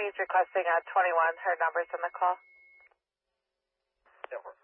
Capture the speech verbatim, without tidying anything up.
He's requesting a twenty-one. Her number's in the call. Network.